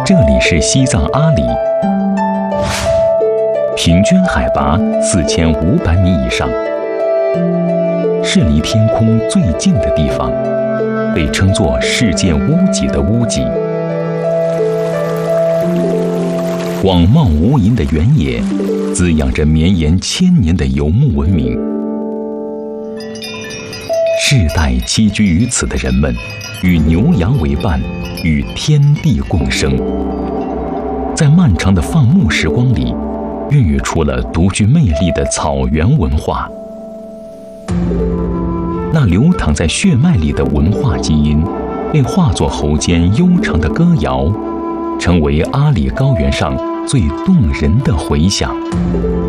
这里是西藏阿里，平均海拔4500米以上，是离天空最近的地方，被称作世界屋脊的屋脊。广袤无垠的原野，滋养着绵延1000年的游牧文明。世代栖居于此的人们，与牛羊为伴，与天地共生。在漫长的放牧时光里，孕育出了独具魅力的草原文化。那流淌在血脉里的文化基因，被化作喉间悠长的歌谣，成为阿里高原上最动人的回响。